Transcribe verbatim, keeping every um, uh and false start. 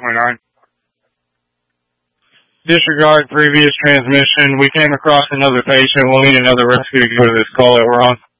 twenty-nine. Disregard previous transmission. We came across another patient. We'll need another rescue to go to this call that we're on.